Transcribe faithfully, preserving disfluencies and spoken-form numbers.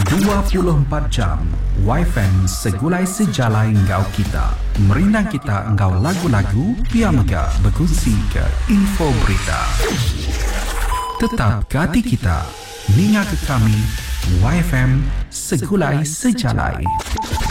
dua puluh empat jam Y F M segulai sejalai engkau kita. Merinang kita engkau lagu-lagu, biar megah berkongsi ke info berita. Tetap ke hati kita, ninga ke kami, Y F M segulai sejalai.